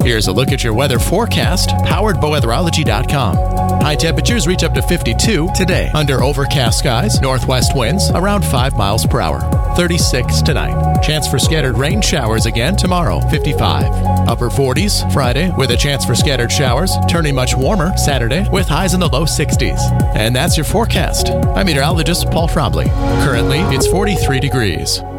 Here's a look at your weather forecast, powered by weatherology.com. High temperatures reach up to 52 today. Under overcast skies, northwest winds around 5 miles per hour. 36 tonight. Chance for scattered rain showers again tomorrow, 55. Upper 40s Friday with a chance for scattered showers, turning much warmer Saturday with highs in the low 60s. And that's your forecast. I'm meteorologist Paul Trombley. Currently, it's 43 degrees.